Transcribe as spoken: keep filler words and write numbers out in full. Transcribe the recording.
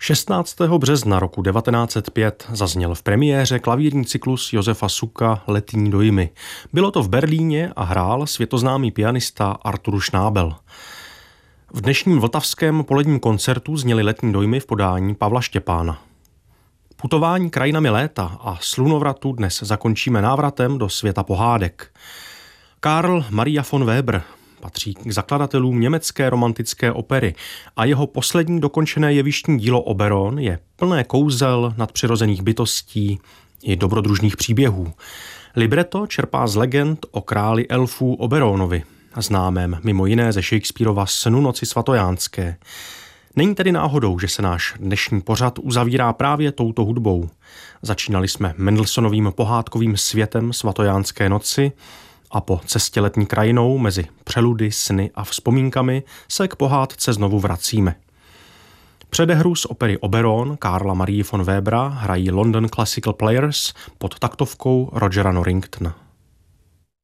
šestnáctého března roku devatenáct set pět zazněl v premiéře klavírní cyklus Josefa Sucka Letní dojmy. Bylo to v Berlíně a hrál světoznámý pianista Artur Schnabel. V dnešním vltavském poledním koncertu zněly Letní dojmy v podání Pavla Štěpána. Putování krajinami léta a slunovratu dnes zakončíme návratem do světa pohádek. Karl Maria von Weber patří k zakladatelům německé romantické opery a jeho poslední dokončené jevištní dílo Oberon je plné kouzel, nadpřirozených bytostí i dobrodružných příběhů. Libreto čerpá z legend o králi elfů Oberonovi, známém mimo jiné ze Shakespearova Snu noci svatojánské. Není tedy náhodou, že se náš dnešní pořad uzavírá právě touto hudbou. Začínali jsme Mendelsonovým pohádkovým světem svatojánské noci a po cestě letní krajinou mezi přeludy, sny a vzpomínkami se k pohádce znovu vracíme. Předehru z opery Oberon Karla Marie von Webera hrají London Classical Players pod taktovkou Rogera Norringtona.